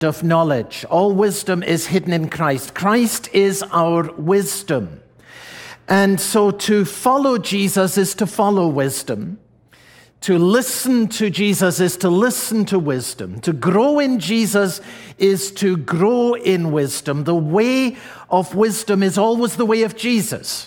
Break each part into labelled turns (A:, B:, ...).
A: of knowledge. All wisdom is hidden in Christ. Christ is our wisdom. And so to follow Jesus is to follow wisdom. To listen to Jesus is to listen to wisdom. To grow in Jesus is to grow in wisdom. The way of wisdom is always the way of Jesus.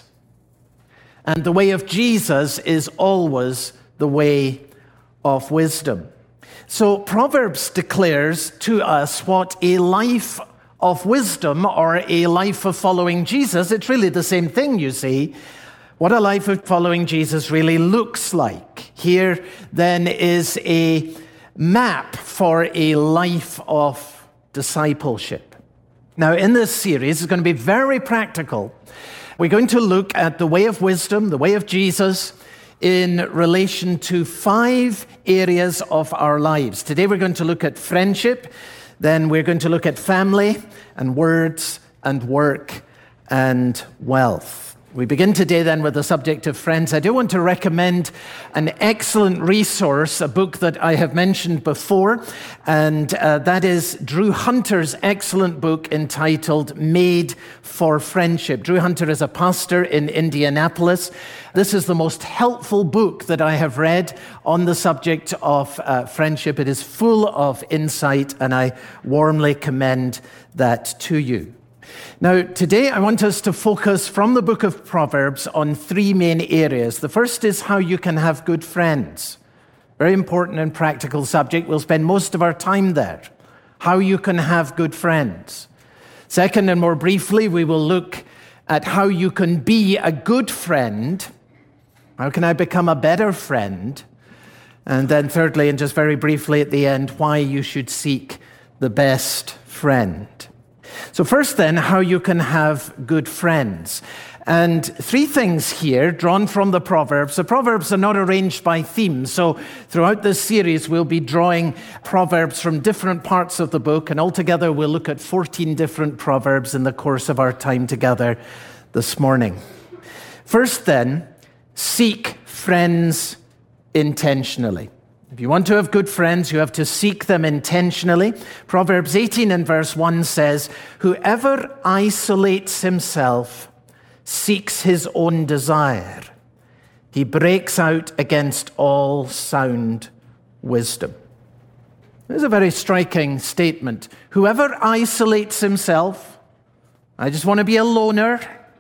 A: And the way of Jesus is always the way of wisdom. So Proverbs declares to us what a life of wisdom or a life of following Jesus, it's really the same thing, you see, what a life of following Jesus really looks like. Here then is a map for a life of discipleship. Now in this series, it's going to be very practical. We're going to look at the way of wisdom, the way of Jesus, in relation to 5 areas of our lives. Today we're going to look at friendship, then we're going to look at family and words and work and wealth. We begin today then with the subject of friends. I do want to recommend an excellent resource, a book that I have mentioned before, and that is Drew Hunter's excellent book entitled Made for Friendship. Drew Hunter is a pastor in Indianapolis. This is the most helpful book that I have read on the subject of friendship. It is full of insight, and I warmly commend that to you. Now, today I want us to focus from the book of Proverbs on 3 main areas. The first is how you can have good friends. Very important and practical subject. We'll spend most of our time there. How you can have good friends. Second, and more briefly, we will look at how you can be a good friend. How can I become a better friend? And then thirdly, and just very briefly at the end, why you should seek the best friend. So first then, how you can have good friends. And 3 things here drawn from the Proverbs. The Proverbs are not arranged by theme. So throughout this series, we'll be drawing Proverbs from different parts of the book. And altogether, we'll look at 14 different Proverbs in the course of our time together this morning. First then, seek friends intentionally. If you want to have good friends, you have to seek them intentionally. Proverbs 18 and verse 1 says, "Whoever isolates himself seeks his own desire. He breaks out against all sound wisdom." This is a very striking statement. Whoever isolates himself, I just want to be a loner,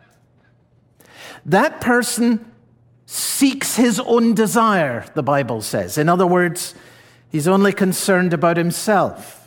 A: that person seeks his own desire, the Bible says. In other words, he's only concerned about himself.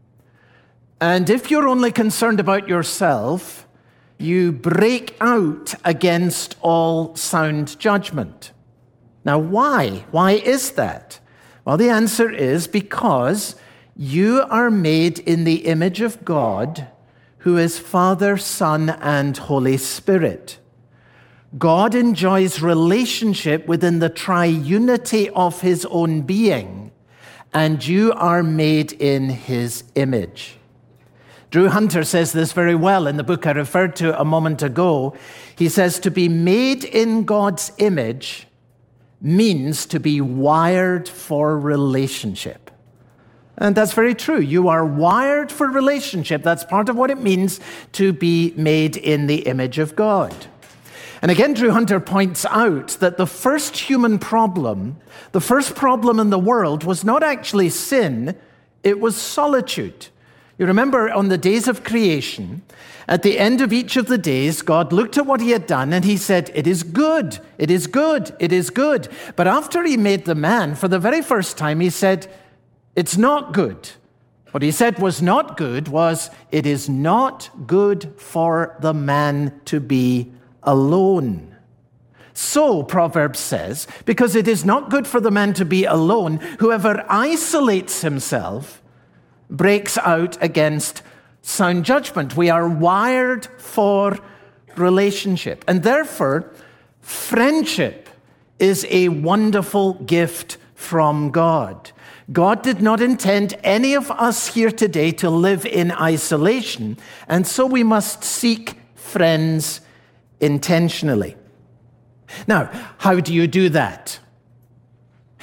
A: And if you're only concerned about yourself, you break out against all sound judgment. Now, why? Why is that? Well, the answer is because you are made in the image of God, who is Father, Son, and Holy Spirit. God enjoys relationship within the triunity of his own being, and you are made in his image. Drew Hunter says this very well in the book I referred to a moment ago. He says, to be made in God's image means to be wired for relationship. And that's very true. You are wired for relationship. That's part of what it means to be made in the image of God. And again, Drew Hunter points out that the first human problem, the first problem in the world was not actually sin, it was solitude. You remember on the days of creation, at the end of each of the days, God looked at what he had done and he said, "It is good, it is good, it is good." But after he made the man, for the very first time, he said, "It's not good." What he said was not good was, "It is not good for the man to be alone." So, Proverbs says, because it is not good for the man to be alone, whoever isolates himself breaks out against sound judgment. We are wired for relationship. And therefore, friendship is a wonderful gift from God. God did not intend any of us here today to live in isolation, and so we must seek friends intentionally. Now, how do you do that?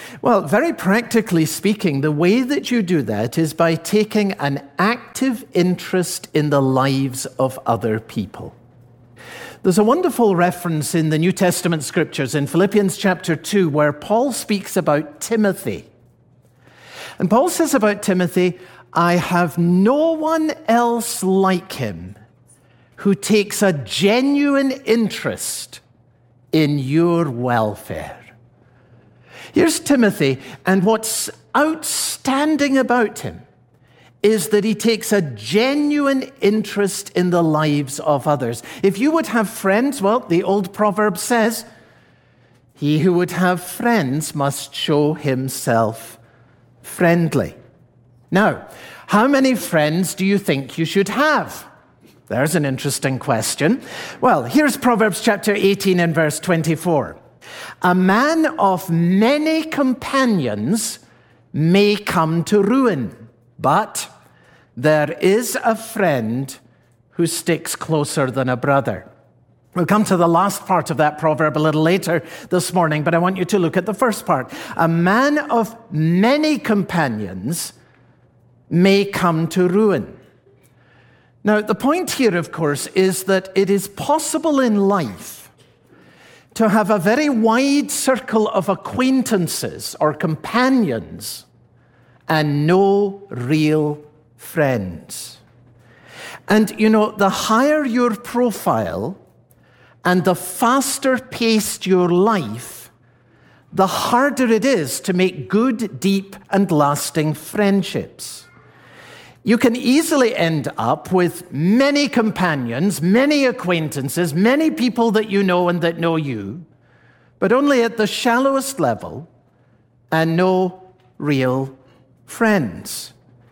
A: Well, very practically speaking, the way that you do that is by taking an active interest in the lives of other people. There's a wonderful reference in the New Testament scriptures in Philippians chapter 2 where Paul speaks about Timothy. And Paul says about Timothy, I have no one else like him who takes a genuine interest in your welfare. Here's Timothy, and what's outstanding about him is that he takes a genuine interest in the lives of others. If you would have friends, well, the old proverb says, he who would have friends must show himself friendly. Now, how many friends do you think you should have? There's an interesting question. Well, here's Proverbs chapter 18 and verse 24. A man of many companions may come to ruin, but there is a friend who sticks closer than a brother. We'll come to the last part of that proverb a little later this morning, but I want you to look at the first part. A man of many companions may come to ruin. Now, the point here, of course, is that it is possible in life to have a very wide circle of acquaintances or companions and no real friends. And, you know, the higher your profile and the faster paced your life, the harder it is to make good, deep, and lasting friendships. You can easily end up with many companions, many acquaintances, many people that you know and that know you, but only at the shallowest level and no real friends.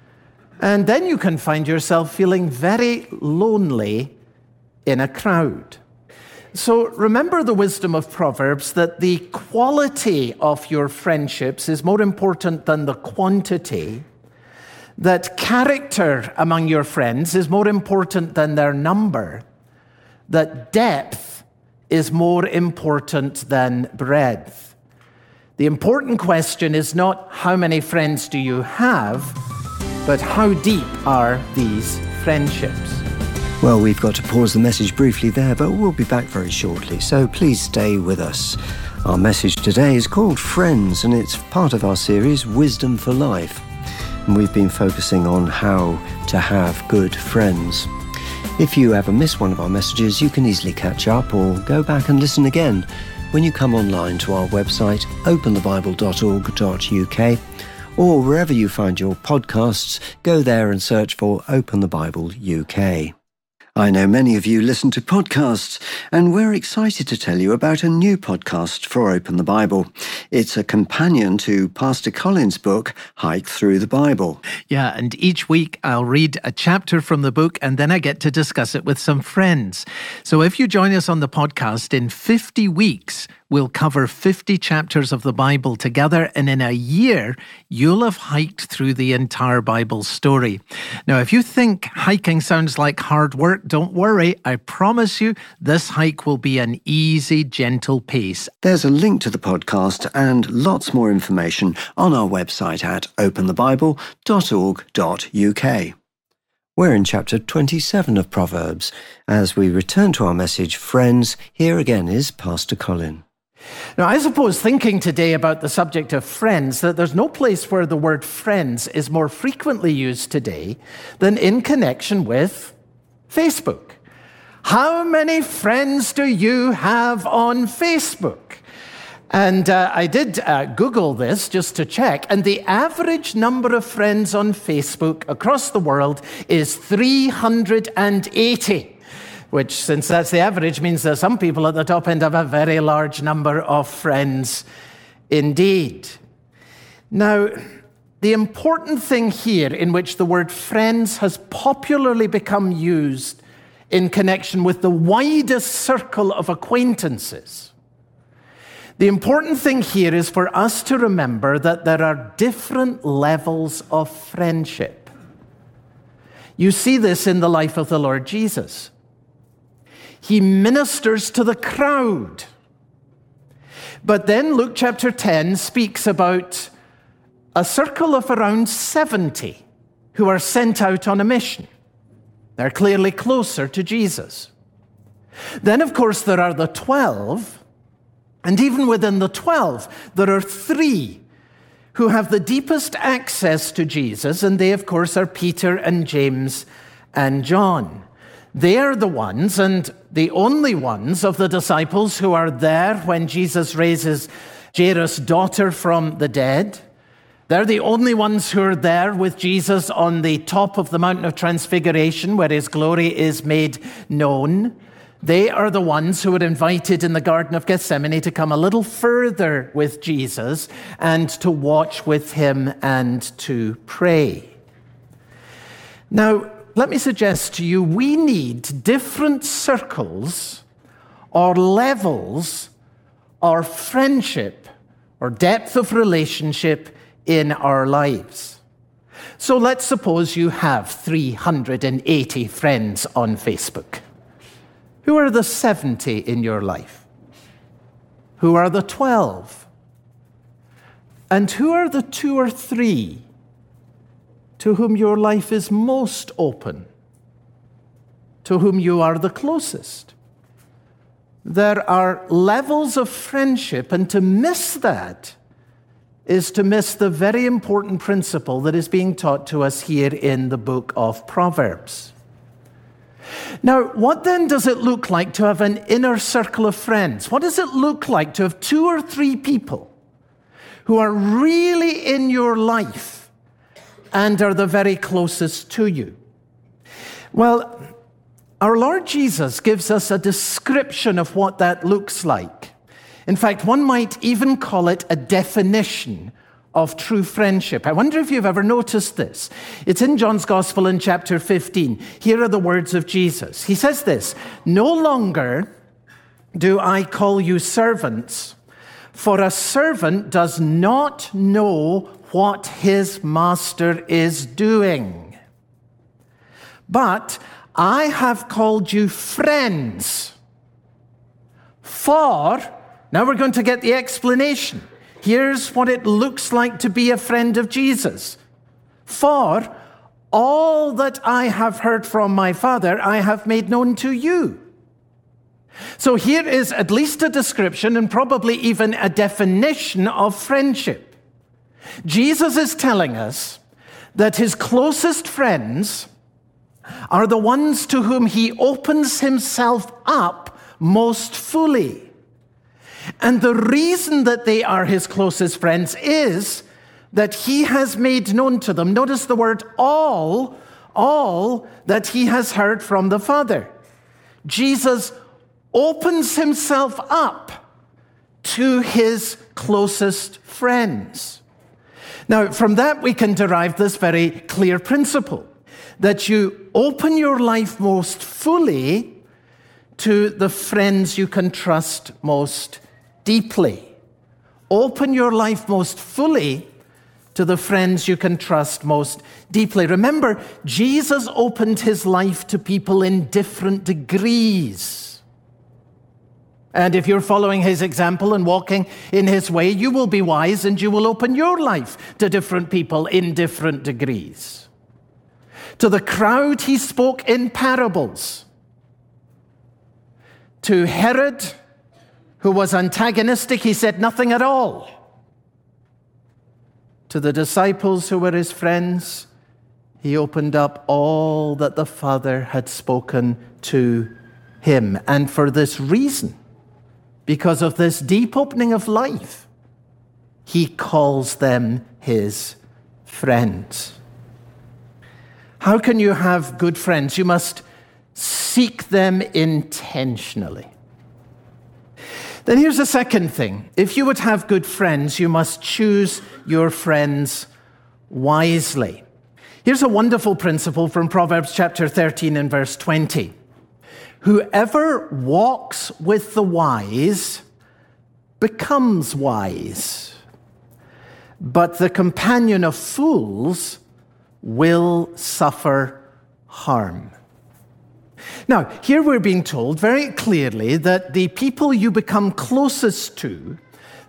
A: And then you can find yourself feeling very lonely in a crowd. So remember the wisdom of Proverbs that the quality of your friendships is more important than the quantity, that character among your friends is more important than their number, that depth is more important than breadth. The important question is not how many friends do you have, but how deep are these friendships?
B: Well, we've got to pause the message briefly there, but we'll be back very shortly, so please stay with us. Our message today is called Friends, and it's part of our series, Wisdom for Life. And we've been focusing on how to have good friends. If you ever miss one of our messages, you can easily catch up or go back and listen again when you come online to our website, openthebible.org.uk, or wherever you find your podcasts, go there and search for Open the Bible UK. I know many of you listen to podcasts, and we're excited to tell you about a new podcast for Open the Bible. It's a companion to Pastor Colin's book, Hike Through the Bible.
A: Yeah, and each week I'll read a chapter from the book, and then I get to discuss it with some friends. So if you join us on the podcast, in 50 weeks, we'll cover 50 chapters of the Bible together, and in a year, you'll have hiked through the entire Bible story. Now, if you think hiking sounds like hard work, don't worry. I promise you, this hike will be an easy, gentle pace.
B: There's a link to the podcast and lots more information on our website at openthebible.org.uk. We're in chapter 27 of Proverbs. As we return to our message, Friends, here again is Pastor Colin.
A: Now, I suppose thinking today about the subject of friends, that there's no place where the word friends is more frequently used today than in connection with Facebook. How many friends do you have on Facebook? And I did Google this just to check, and the average number of friends on Facebook across the world is 380. Which, since that's the average, means that some people at the top end have a very large number of friends indeed. Now, the important thing here in which the word friends has popularly become used in connection with the widest circle of acquaintances, the important thing here is for us to remember that there are different levels of friendship. You see this in the life of the Lord Jesus. He ministers to the crowd. But then Luke chapter 10 speaks about a circle of around 70 who are sent out on a mission. They're clearly closer to Jesus. Then, of course, there are the 12, and even within the 12, there are 3 who have the deepest access to Jesus, and they, of course, are Peter and James and John. They are the ones, and the only ones of the disciples who are there when Jesus raises Jairus' daughter from the dead. They're the only ones who are there with Jesus on the top of the Mountain of Transfiguration, where his glory is made known. They are the ones who were invited in the Garden of Gethsemane to come a little further with Jesus and to watch with him and to pray. Now, let me suggest to you, we need different circles or levels or friendship or depth of relationship in our lives. So let's suppose you have 380 friends on Facebook. Who are the 70 in your life? Who are the 12? And who are the 2 or 3 to whom your life is most open? To whom you are the closest? There are levels of friendship, and to miss that is to miss the very important principle that is being taught to us here in the book of Proverbs. Now, what then does it look like to have an inner circle of friends? What does it look like to have 2 or 3 people who are really in your life and are the very closest to you? Well, our Lord Jesus gives us a description of what that looks like. In fact, one might even call it a definition of true friendship. I wonder if you've ever noticed this. It's in John's Gospel in chapter 15. Here are the words of Jesus. He says this, "No longer do I call you servants, for a servant does not know what his master is doing. But I have called you friends, for..." Now we're going to get the explanation. Here's what it looks like to be a friend of Jesus. "For all that I have heard from my Father, I have made known to you." So here is at least a description and probably even a definition of friendship. Jesus is telling us that his closest friends are the ones to whom he opens himself up most fully. And the reason that they are his closest friends is that he has made known to them, notice the word all that he has heard from the Father. Jesus opens himself up to his closest friends. Now, from that we can derive this very clear principle, that you open your life most fully to the friends you can trust most deeply. Open your life most fully to the friends you can trust most deeply. Remember, Jesus opened his life to people in different degrees. And if you're following his example and walking in his way, you will be wise and you will open your life to different people in different degrees. To the crowd, he spoke in parables. To Herod, who was antagonistic, he said nothing at all. To the disciples who were his friends, he opened up all that the Father had spoken to him. And for this reason, because of this deep opening of life, he calls them his friends. How can you have good friends? You must seek them intentionally. Then here's the second thing. If you would have good friends, you must choose your friends wisely. Here's a wonderful principle from Proverbs chapter 13 and verse 20. "Whoever walks with the wise becomes wise, but the companion of fools will suffer harm." Now, here we're being told very clearly that the people you become closest to,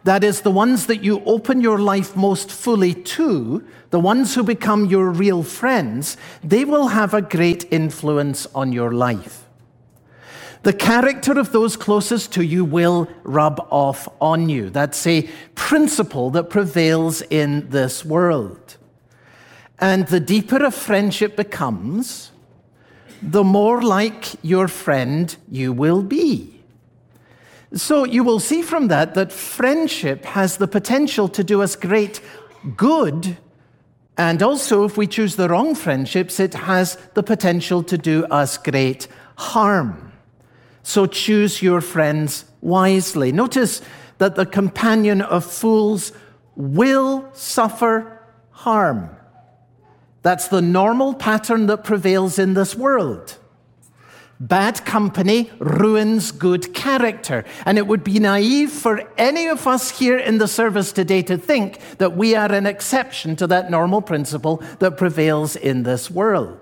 A: that is, the ones that you open your life most fully to, the ones who become your real friends, they will have a great influence on your life. The character of those closest to you will rub off on you. That's a principle that prevails in this world. And the deeper a friendship becomes, the more like your friend you will be. So you will see from that friendship has the potential to do us great good, and also if we choose the wrong friendships, it has the potential to do us great harm. So choose your friends wisely. Notice that the companion of fools will suffer harm. That's the normal pattern that prevails in this world. Bad company ruins good character. And it would be naive for any of us here in the service today to think that we are an exception to that normal principle that prevails in this world.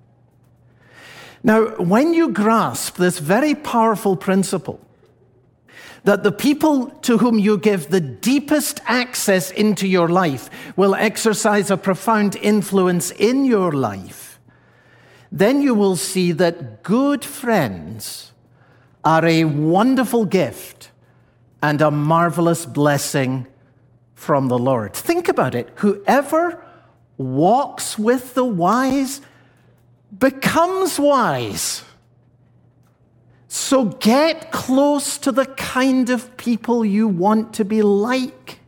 A: Now, when you grasp this very powerful principle, that the people to whom you give the deepest access into your life will exercise a profound influence in your life, then you will see that good friends are a wonderful gift and a marvelous blessing from the Lord. Think about it. Whoever walks with the wise becomes wise. So get close to the kind of people you want to be like.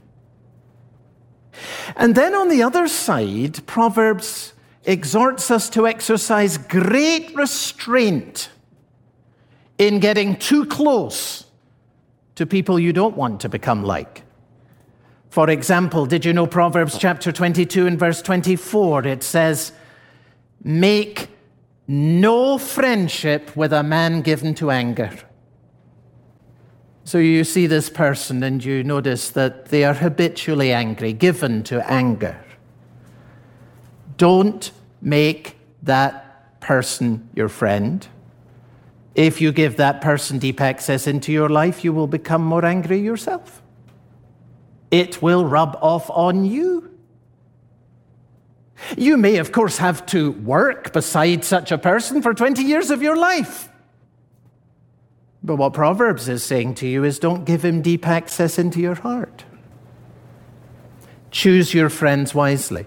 A: And then on the other side, Proverbs exhorts us to exercise great restraint in getting too close to people you don't want to become like. For example, did you know Proverbs chapter 22 and verse 24? It says, "Make no friendship with a man given to anger." So you see this person and you notice that they are habitually angry, given to anger. Don't make that person your friend. If you give that person deep access into your life, you will become more angry yourself. It will rub off on you. You may, of course, have to work beside such a person for 20 years of your life. But what Proverbs is saying to you is don't give him deep access into your heart. Choose your friends wisely.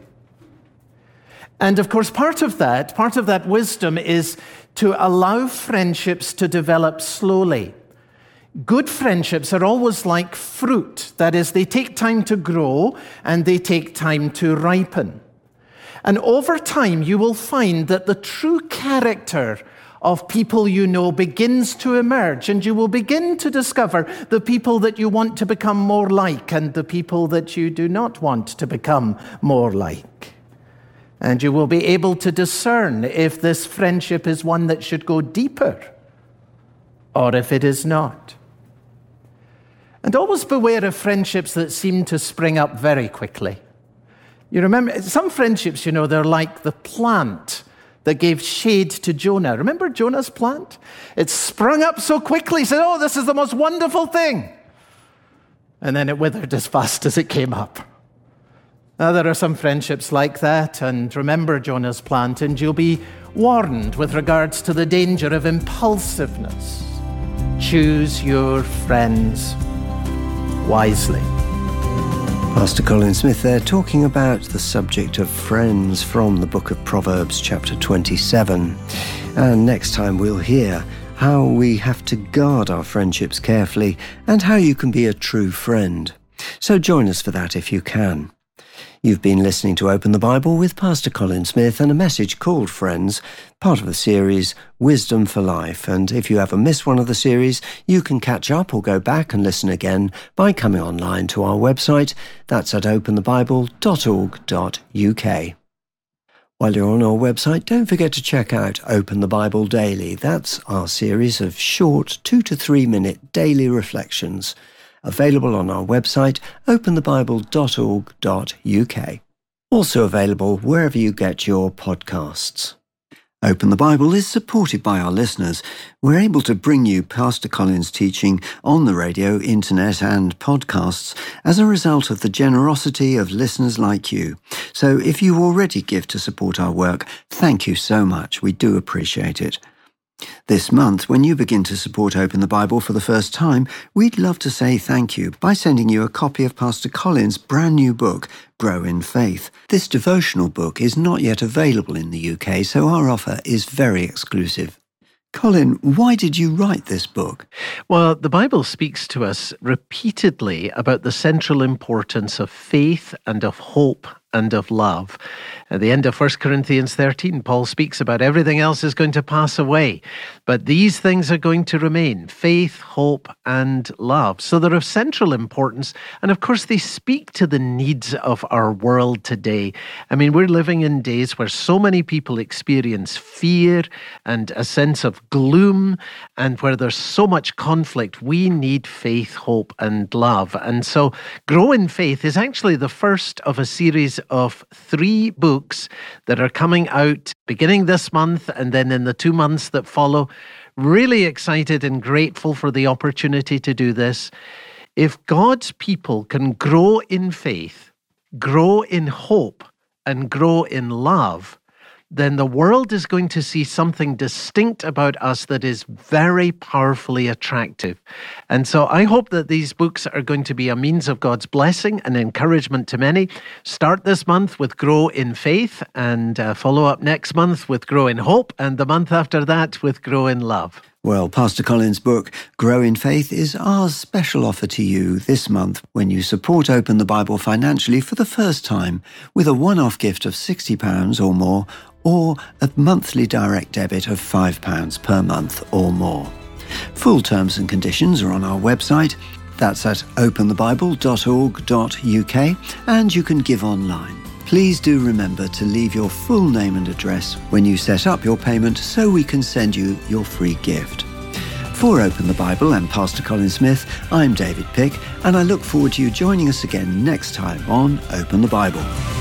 A: And of course, part of that wisdom is to allow friendships to develop slowly. Good friendships are always like fruit. That is, they take time to grow and they take time to ripen. And over time, you will find that the true character of people you know begins to emerge, and you will begin to discover the people that you want to become more like and the people that you do not want to become more like. And you will be able to discern if this friendship is one that should go deeper or if it is not. And always beware of friendships that seem to spring up very quickly. You remember, some friendships, they're like the plant that gave shade to Jonah. Remember Jonah's plant? It sprung up so quickly, said, "Oh, this is the most wonderful thing." And then it withered as fast as it came up. Now, there are some friendships like that, and remember Jonah's plant, and you'll be warned with regards to the danger of impulsiveness. Choose your friends wisely.
B: Pastor Colin Smith there talking about the subject of friends from the book of Proverbs chapter 27. And next time we'll hear how we have to guard our friendships carefully and how you can be a true friend. So join us for that if you can. You've been listening to Open the Bible with Pastor Colin Smith and a message called Friends, part of the series Wisdom for Life. And if you ever miss one of the series, you can catch up or go back and listen again by coming online to our website. That's at openthebible.org.uk. While you're on our website, don't forget to check out Open the Bible Daily. That's our series of short 2 to 3 minute daily reflections, available on our website, openthebible.org.uk. Also available wherever you get your podcasts. Open the Bible is supported by our listeners. We're able to bring you Pastor Colin's teaching on the radio, internet and podcasts as a result of the generosity of listeners like you. So if you already give to support our work, thank you so much. We do appreciate it. This month, when you begin to support Open the Bible for the first time, we'd love to say thank you by sending you a copy of Pastor Colin's brand new book, Grow in Faith. This devotional book is not yet available in the UK, so our offer is very exclusive. Colin, why did you write this book?
A: Well, the Bible speaks to us repeatedly about the central importance of faith and of hope and of love. At the end of 1 Corinthians 13, Paul speaks about everything else is going to pass away, but these things are going to remain: faith, hope, and love. So they're of central importance, and of course they speak to the needs of our world today. I mean, we're living in days where so many people experience fear and a sense of gloom, and where there's so much conflict. We need faith, hope, and love. And so Grow in Faith is actually the first of a series of 3 books that are coming out beginning this month and then in the 2 months that follow. Really excited and grateful for the opportunity to do this. If God's people can grow in faith, grow in hope, and grow in love, then the world is going to see something distinct about us that is very powerfully attractive. And so I hope that these books are going to be a means of God's blessing and encouragement to many. Start this month with Grow in Faith, and follow up next month with Grow in Hope, and the month after that with Grow in Love.
B: Well, Pastor Colin's book, Grow in Faith, is our special offer to you this month when you support Open the Bible financially for the first time with a one-off gift of £60 or more, or a monthly direct debit of £5 per month or more. Full terms and conditions are on our website. That's at openthebible.org.uk, and you can give online. Please do remember to leave your full name and address when you set up your payment so we can send you your free gift. For Open the Bible and Pastor Colin Smith, I'm David Pick, and I look forward to you joining us again next time on Open the Bible.